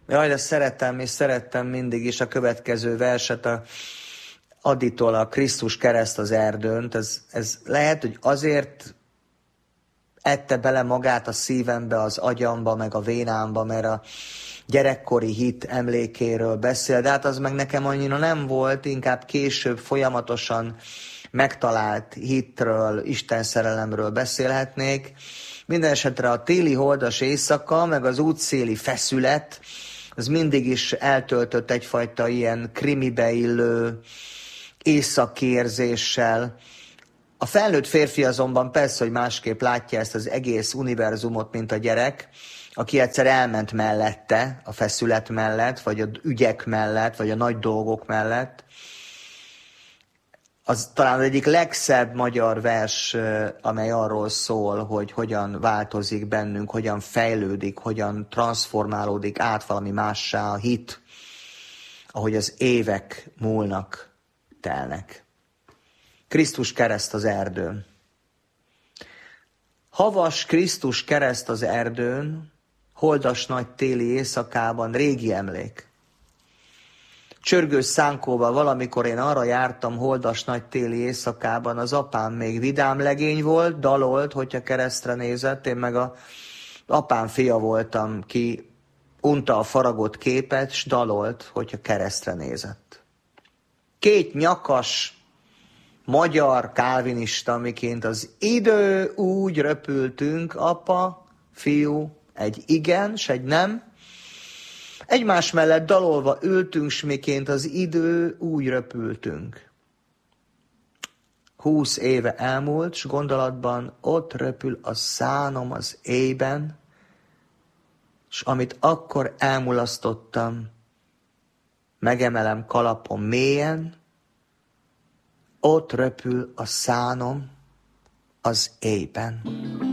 Jaj, de szeretem, és szerettem mindig is a következő verset, a Aditól, a Krisztus kereszt az erdőn. Ez lehet, hogy azért ette bele magát a szívembe, az agyamba, meg a vénámba, mert a gyerekkori hit emlékéről beszél, de hát az meg nekem annyira nem volt, inkább később folyamatosan megtalált hitről, Isten szerelemről beszélhetnék. Minden esetre a téli holdas éjszaka, meg az útszéli feszület, az mindig is eltöltött egyfajta ilyen krimibe illő éjszakérzéssel. A felnőtt férfi azonban persze, hogy másképp látja ezt az egész univerzumot, mint a gyerek, aki egyszer elment mellette, a feszület mellett, vagy a ügyek mellett, vagy a nagy dolgok mellett. Az talán az egyik legszebb magyar vers, amely arról szól, hogy hogyan változik bennünk, hogyan fejlődik, hogyan transformálódik át valami mássá a hit, ahogy az évek múlnak, telnek. Krisztus kereszt az erdőn. Havas Krisztus kereszt az erdőn, holdas nagy téli éjszakában, régi emlék. Csörgős szánkóval valamikor én arra jártam holdas nagy téli éjszakában, az apám még vidám legény volt, dalolt, hogyha keresztre nézett, én meg az apám fia voltam, ki unta a faragott képet, s dalolt, hogyha keresztre nézett. Két nyakas magyar kálvinista, miként az idő úgy röpültünk, apa, fiú, egy igen, s egy nem. Egymás mellett dalolva ültünk, s miként az idő úgy röpültünk. 20 éve elmúlt, s gondolatban ott röpül a szánom az éjben, s amit akkor elmulasztottam, megemelem kalapom mélyen, ott röpül a szánom az éjben.